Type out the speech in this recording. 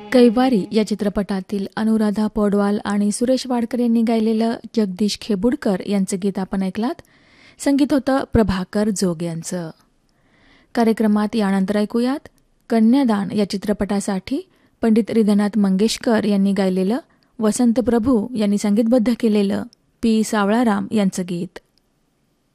कैवारी या चित्रपटातील अनुराधा पौडवाल आणि सुरेश वाडकर यांनी गायलेलं जगदीश खेबुडकर यांचं गीत आपण ऐकलात. संगीत होतं प्रभाकर जोग यांचं. कार्यक्रमात यानंतर ऐकूयात कन्यादान या चित्रपटासाठी पंडित हृदयनाथ मंगेशकर यांनी गायलेलं, वसंत प्रभू यांनी संगीतबद्ध केलेलं पी. सावळाराम यांचं गीत.